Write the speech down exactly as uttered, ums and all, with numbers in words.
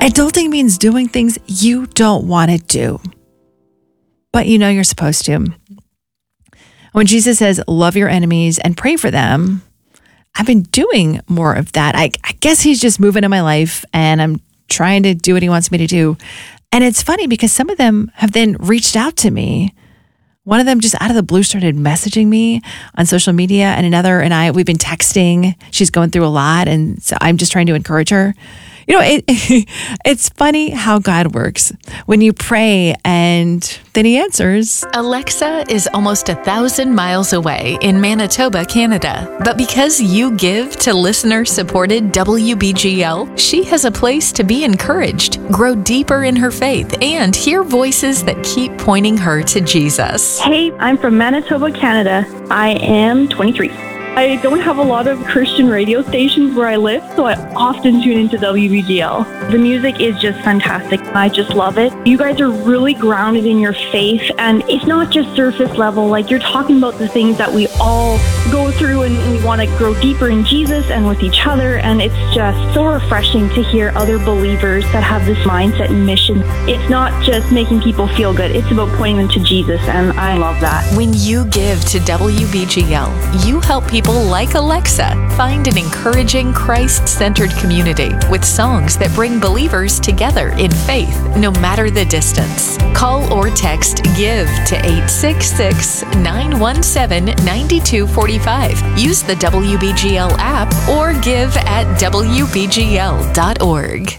Adulting means doing things you don't want to do, but you know you're supposed to. When Jesus says, love your enemies and pray for them, I've been doing more of that. I, I guess he's just moving in my life and I'm trying to do what he wants me to do. And it's funny because some of them have then reached out to me. One of them just out of the blue started messaging me on social media, and another and I, we've been texting. She's going through a lot, and so I'm just trying to encourage her. You know, it, it's funny how God works when you pray and then he answers. Alexa is almost a thousand miles away in Manitoba, Canada. But because you give to listener-supported W B G L, she has a place to be encouraged, grow deeper in her faith, and hear voices that keep pointing her to Jesus. Hey, I'm from Manitoba, Canada. I am twenty-three. I don't have a lot of Christian radio stations where I live, so I often tune into W B G L. The music is just fantastic. I just love it. You guys are really grounded in your faith, and it's not just surface level. Like, you're talking about the things that we all go through, and we want to grow deeper in Jesus and with each other, and it's just so refreshing to hear other believers that have this mindset and mission. It's not just making people feel good. It's about pointing them to Jesus, and I love that. When you give to W B G L, you help people People like Alexa find an encouraging Christ-centered community with songs that bring believers together in faith, no matter the distance. Call or text GIVE to eight six six, nine one seven, nine two four five. Use the W B G L app or give at W B G L dot org.